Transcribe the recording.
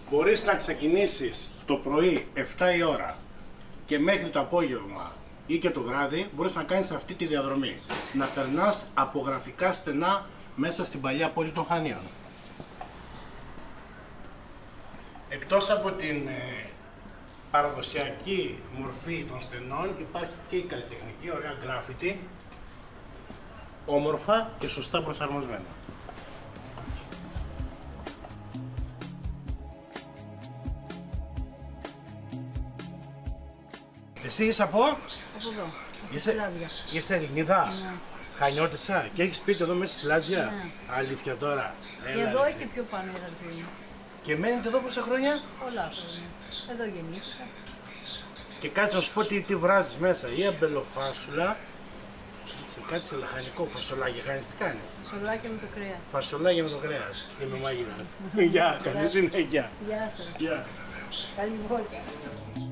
Μπορείς να ξεκινήσεις το πρωί 7 η ώρα και μέχρι το απόγευμα ή και το βράδυ μπορείς να κάνεις αυτή τη διαδρομή. Να περνάς από γραφικά στενά μέσα στην παλιά πόλη των Χανίων. Εκτός από την παραδοσιακή μορφή των στενών υπάρχει και η καλλιτεχνική, ωραία γκράφιτι, όμορφα και σωστά προσαρμοσμένα. Εσύ είσαι από? Από εδώ, από τη Λάδια. Είσαι Ελληνίδας, Ναι. Χανιώτισσα και έχεις σπίτι εδώ μέσα στη Λάτζια. Ναι. Αλήθεια τώρα. Και εδώ και πιο πάνω η αδερφή μου. Και μένετε εδώ πόσα χρόνια? Πολλά χρόνια. Εδώ γεννήθηκα. Και κάτσε να σου πω τι βράζεις μέσα. Ή αμπελοφάσουλα, σε κάτι σε λαχανικό, φασολάκια κάνεις, τι κάνεις? Σολάκια με το κρέας. Φασολάκια με το κρέας. Είμαι μάγειρας. Γεια, καλή συνέχεια. Γεια σας. Γεια. Καλή βόλτα.